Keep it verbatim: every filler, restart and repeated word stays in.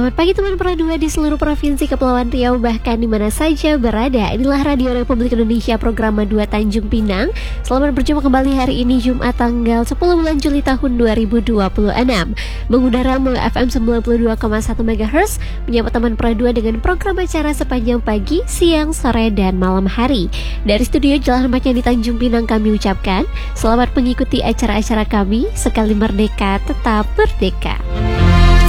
Selamat pagi teman Pro dua di seluruh provinsi Kepulauan Riau, bahkan di mana saja berada. Inilah Radio Republik Indonesia program dua Tanjung Pinang. Selamat berjumpa kembali hari ini Jumat tanggal sepuluh bulan Juli tahun dua ribu dua puluh enam. Mengudara melalui F M sembilan puluh dua koma satu megahertz, menyapa teman Pro dua dengan program acara sepanjang pagi, siang, sore, dan malam hari. Dari studio Jalan Macnya di Tanjung Pinang kami ucapkan selamat mengikuti acara-acara kami. Sekali merdeka, tetap merdeka.